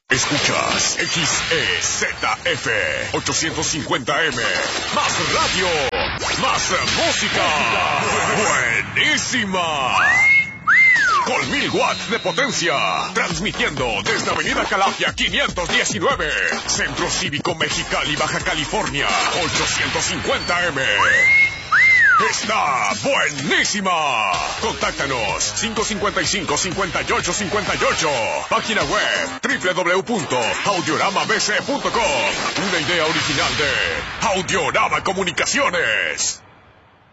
Escuchas XEZF 850M. Más radio, más música. Buenísima. Con 1000 watts de potencia. Transmitiendo desde Avenida Calafia 519. Centro Cívico Mexicali, Baja California. 850M. Está buenísima. Contáctanos 555-5858. Página web www.audioramabc.com. Una idea original de Audiorama Comunicaciones.